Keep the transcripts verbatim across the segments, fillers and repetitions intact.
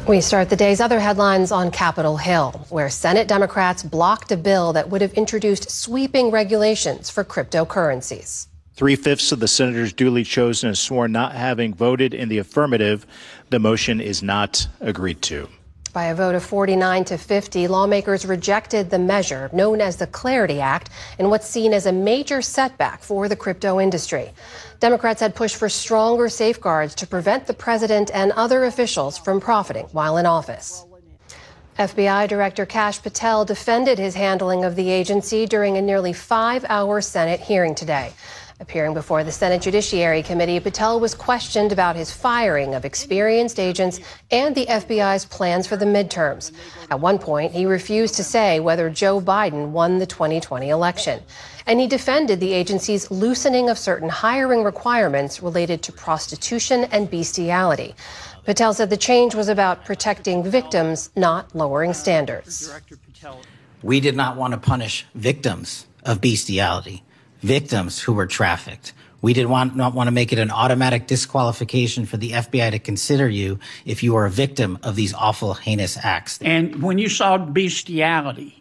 We start the day's other headlines on Capitol Hill, where Senate Democrats blocked a bill that would have introduced sweeping regulations for cryptocurrencies. Three-fifths of the senators duly chosen and sworn not having voted in the affirmative. The motion is not agreed to. By a vote of forty-nine to fifty, lawmakers rejected the measure known as the Clarity Act in what's seen as a major setback for the crypto industry. Democrats had pushed for stronger safeguards to prevent the president and other officials from profiting while in office. F B I Director Kash Patel defended his handling of the agency during a nearly five-hour Senate hearing today. Appearing before the Senate Judiciary Committee, Patel was questioned about his firing of experienced agents and the F B I's plans for the midterms. At one point, he refused to say whether Joe Biden won the twenty twenty election. And he defended the agency's loosening of certain hiring requirements related to prostitution and bestiality. Patel said the change was about protecting victims, not lowering standards. We did not want to punish victims of bestiality, victims who were trafficked. We did want, not want to make it an automatic disqualification for the F B I to consider you if you are a victim of these awful, heinous acts. And when you saw bestiality,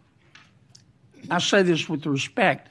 I say this with respect,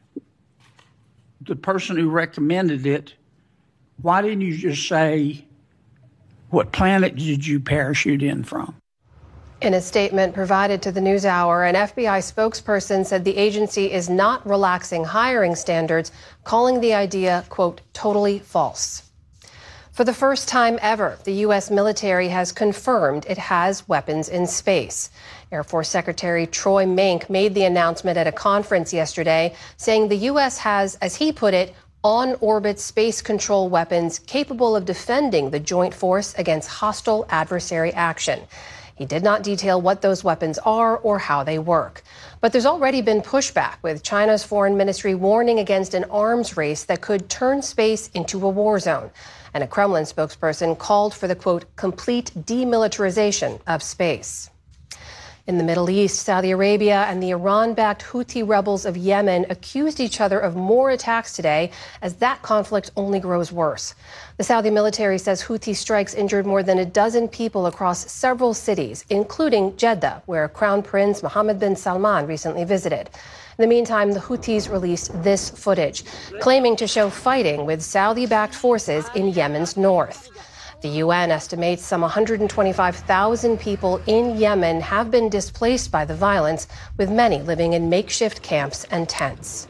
the person who recommended it, why didn't you just say, what planet did you parachute in from? In a statement provided to the NewsHour, an F B I spokesperson said the agency is not relaxing hiring standards, calling the idea, quote, totally false. For the first time ever, the U S military has confirmed it has weapons in space. Air Force Secretary Troy Mink made the announcement at a conference yesterday, saying the U S has, as he put it, on-orbit space control weapons capable of defending the joint force against hostile adversary action. He did not detail what those weapons are or how they work. But there's already been pushback, with China's foreign ministry warning against an arms race that could turn space into a war zone. And a Kremlin spokesperson called for the, quote, complete demilitarization of space. In the Middle East, Saudi Arabia and the Iran-backed Houthi rebels of Yemen accused each other of more attacks today as that conflict only grows worse. The Saudi military says Houthi strikes injured more than a dozen people across several cities, including Jeddah, where Crown Prince Mohammed bin Salman recently visited. In the meantime, the Houthis released this footage, claiming to show fighting with Saudi-backed forces in Yemen's north. The U N estimates some one hundred twenty-five thousand people in Yemen have been displaced by the violence, with many living in makeshift camps and tents.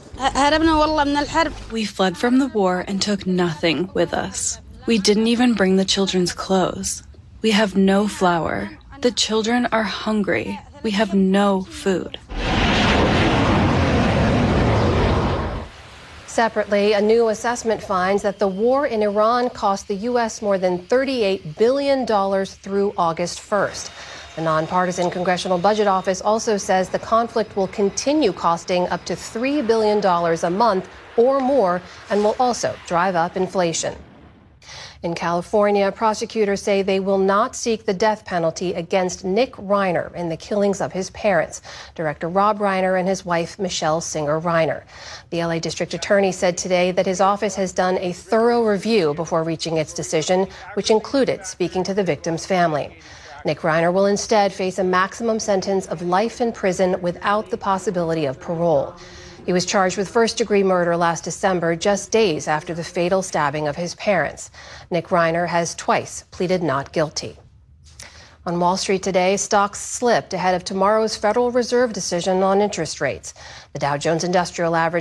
We fled from the war and took nothing with us. We didn't even bring the children's clothes. We have no flour. The children are hungry. We have no food. Separately, a new assessment finds that the war in Iran cost the U S more than thirty-eight billion dollars through August first. The nonpartisan Congressional Budget Office also says the conflict will continue costing up to three billion dollars a month or more and will also drive up inflation. In California, prosecutors say they will not seek the death penalty against Nick Reiner in the killings of his parents, director Rob Reiner and his wife, Michelle Singer Reiner. The L A District Attorney said today that his office has done a thorough review before reaching its decision, which included speaking to the victim's family. Nick Reiner will instead face a maximum sentence of life in prison without the possibility of parole. He was charged with first-degree murder last December, just days after the fatal stabbing of his parents. Nick Reiner has twice pleaded not guilty. On Wall Street today, stocks slipped ahead of tomorrow's Federal Reserve decision on interest rates. The Dow Jones Industrial Average